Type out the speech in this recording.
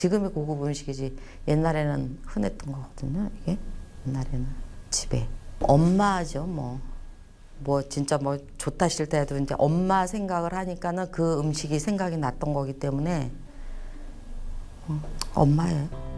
지금이 고급 음식이지 옛날에는 흔했던 거거든요. 이게 옛날에는 집에 엄마죠 뭐 진짜 뭐 좋다 싫다 해도 이제 엄마 생각을 하니까는 그 음식이 생각이 났던 거기 때문에 엄마예요.